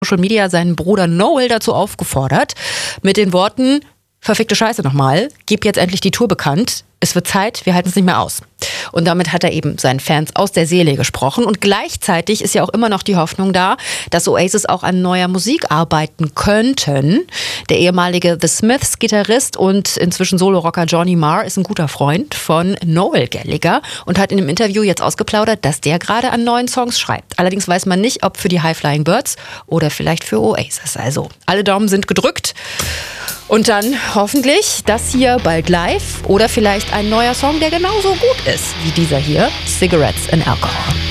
Social Media seinen Bruder Noel dazu aufgefordert, mit den Worten: Verfickte Scheiße nochmal, gib jetzt endlich die Tour bekannt. Es wird Zeit, wir halten es nicht mehr aus. Und damit hat er eben seinen Fans aus der Seele gesprochen. Und gleichzeitig ist ja auch immer noch die Hoffnung da, dass Oasis auch an neuer Musik arbeiten könnten. Der ehemalige The Smiths-Gitarrist und inzwischen Solo-Rocker Johnny Marr ist ein guter Freund von Noel Gallagher und hat in einem Interview jetzt ausgeplaudert, dass der gerade an neuen Songs schreibt. Allerdings weiß man nicht, ob für die High Flying Birds oder vielleicht für Oasis. Also alle Daumen sind gedrückt. Und dann hoffentlich das hier bald live oder vielleicht ein neuer Song, der genauso gut ist wie dieser hier, Cigarettes and Alcohol.